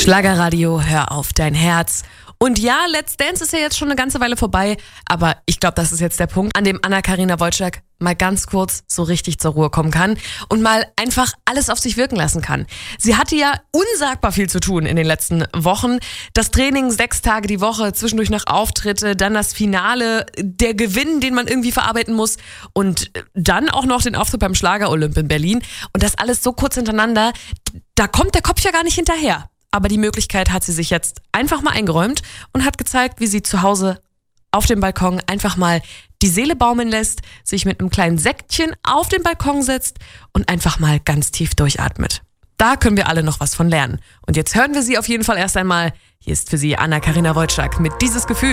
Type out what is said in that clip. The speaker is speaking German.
Schlagerradio, hör auf dein Herz. Und ja, Let's Dance ist ja jetzt schon eine ganze Weile vorbei, aber ich glaube, das ist jetzt der Punkt, an dem Anna-Karina Wojcik mal ganz kurz so richtig zur Ruhe kommen kann und mal einfach alles auf sich wirken lassen kann. Sie hatte ja unsagbar viel zu tun in den letzten Wochen. Das Training 6 Tage die Woche, zwischendurch noch Auftritte, dann das Finale, der Gewinn, den man irgendwie verarbeiten muss und dann auch noch den Auftritt beim Schlager-Olymp in Berlin. Und das alles so kurz hintereinander, da kommt der Kopf ja gar nicht hinterher. Aber die Möglichkeit hat sie sich jetzt einfach mal eingeräumt und hat gezeigt, wie sie zu Hause auf dem Balkon einfach mal die Seele baumeln lässt, sich mit einem kleinen Säckchen auf den Balkon setzt und einfach mal ganz tief durchatmet. Da können wir alle noch was von lernen. Und jetzt hören wir sie auf jeden Fall erst einmal. Hier ist für Sie Anna-Karina Wojcik mit Dieses Gefühl.